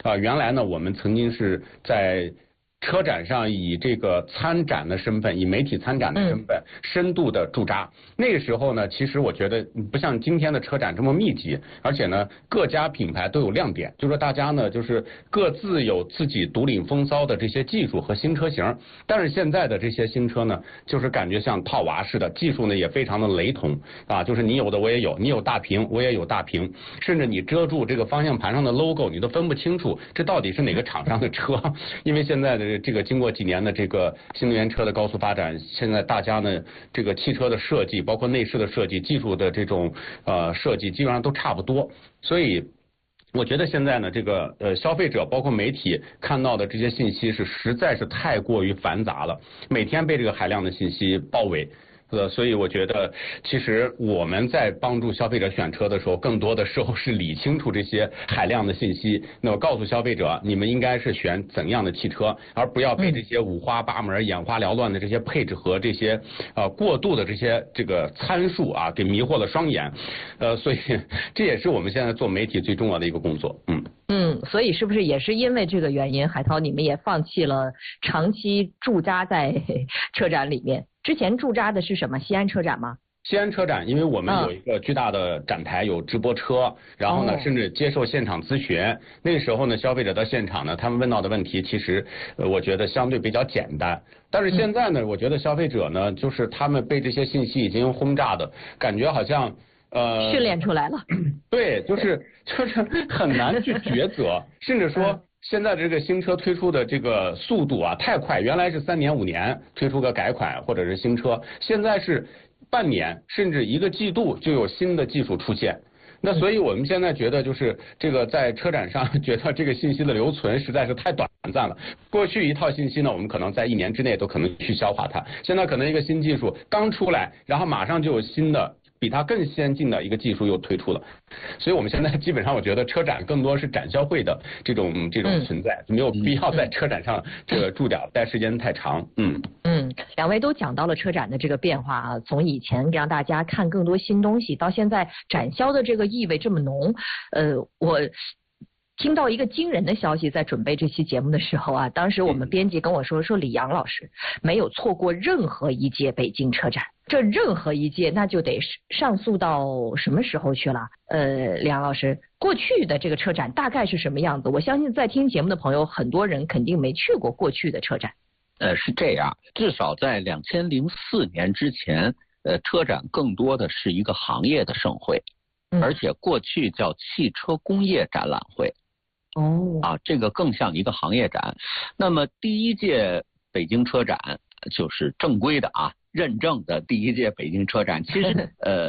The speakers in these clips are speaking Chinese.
原来呢，我们曾经是在车展上以这个参展的身份，以媒体参展的身份，深度的驻扎。那个时候呢，其实我觉得不像今天的车展这么密集，而且呢，各家品牌都有亮点，就是说大家呢，就是各自有自己独领风骚的这些技术和新车型。但是现在的这些新车呢，就是感觉像套娃似的，技术呢也非常的雷同啊，就是你有的我也有，你有大屏我也有大屏，甚至你遮住这个方向盘上的 logo， 你都分不清楚这到底是哪个厂商的车，因为现在的这个经过几年的这个新能源车的高速发展，现在大家呢这个汽车的设计，包括内饰的设计、技术的这种设计，基本上都差不多。所以我觉得现在呢，这个消费者包括媒体看到的这些信息是实在是太过于繁杂了，每天被这个海量的信息包围。所以我觉得，其实我们在帮助消费者选车的时候，更多的时候是理清楚这些海量的信息，那么告诉消费者，你们应该是选怎样的汽车，而不要被这些五花八门、眼花缭乱的这些配置和这些过度的这个参数啊，给迷惑了双眼。所以这也是我们现在做媒体最重要的一个工作。 所以是不是也是因为这个原因，海涛你们也放弃了长期驻扎在车展里面？之前驻扎的是什么？西安车展吗？ 西安车展，因为我们有一个巨大的展台，有直播车，然后呢，甚至接受现场咨询。那个时候呢，消费者到现场呢，他们问到的问题，其实我觉得相对比较简单。但是现在呢，我觉得消费者呢，就是他们被这些信息已经轰炸的感觉，好像训练出来了。 对，就是很难去抉择，甚至说。现在这个新车推出的这个速度啊太快，原来是3年5年推出个改款或者是新车，现在是半年甚至1个季度就有新的技术出现。那所以我们现在觉得就是这个在车展上觉得这个信息的留存实在是太短暂了。过去一套信息呢，我们可能在1年之内都可能去消化它，现在可能一个新技术刚出来，然后马上就有新的比它更先进的一个技术又推出了，所以我们现在基本上我觉得车展更多是展销会的这种存在，没有必要在车展上这个驻点待时间太长。 两位都讲到了车展的这个变化啊，从以前让大家看更多新东西，到现在展销的这个意味这么浓。我听到一个惊人的消息，在准备这期节目的时候啊，当时我们编辑跟我说李阳老师没有错过任何一届北京车展，这任何一届那就得上溯到什么时候去了？李阳老师，过去的这个车展大概是什么样子？我相信在听节目的朋友，很多人肯定没去过过去的车展。 是这样，至少在2004年之前，车展更多的是一个行业的盛会，而且过去叫汽车工业展览会。这个更像一个行业展。那么第一届北京车展就是正规的认证的第一届北京车展，其实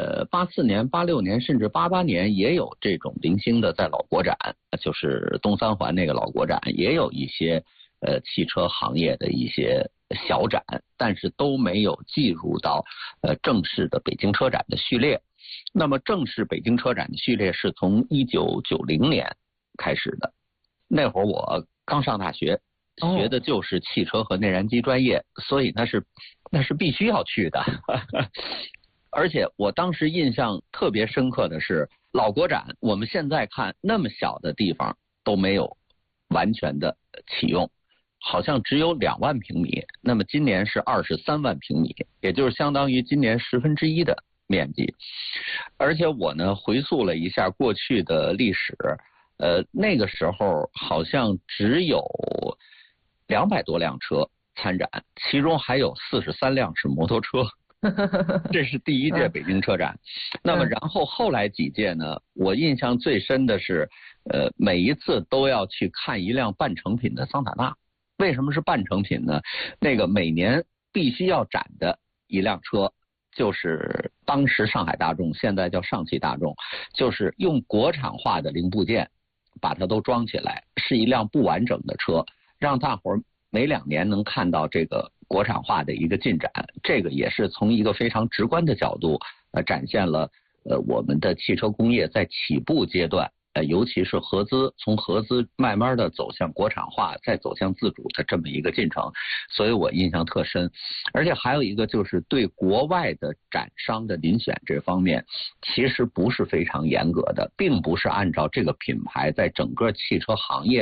84年、86年甚至88年也有这种零星的在老国展，就是东三环那个老国展也有一些汽车行业的一些小展，但是都没有计入到正式的北京车展的序列。那么正式北京车展的序列是从1990年开始的，那会儿我刚上大学，学的就是汽车和内燃机专业，所以那是必须要去的。而且我当时印象特别深刻的是，老国展我们现在看那么小的地方都没有完全的启用，好像只有2万平米，那么今年是23万平米，也就是相当于今年1/10的面积。而且我呢回溯了一下过去的历史，那个时候好像只有200多辆车参展，其中还有43辆是摩托车。这是第一届北京车展。那么然后后来几届呢，我印象最深的是每一次都要去看一辆半成品的桑塔纳。为什么是半成品呢？那个每年必须要展的一辆车就是当时上海大众，现在叫上汽大众，就是用国产化的零部件把它都装起来，是一辆不完整的车，让大伙儿每2年能看到这个国产化的一个进展。这个也是从一个非常直观的角度展现了我们的汽车工业在起步阶段，尤其是合资，从合资慢慢的走向国产化，再走向自主的这么一个进程，所以我印象特深。而且还有一个就是对国外的展商的遴选这方面，其实不是非常严格的，并不是按照这个品牌在整个汽车行业